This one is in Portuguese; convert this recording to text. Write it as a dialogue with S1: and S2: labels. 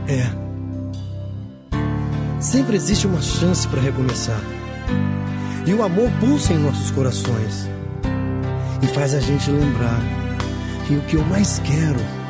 S1: É. Sempre existe uma chance para recomeçar. E o amor pulsa em nossos corações e faz a gente lembrar que o que eu mais quero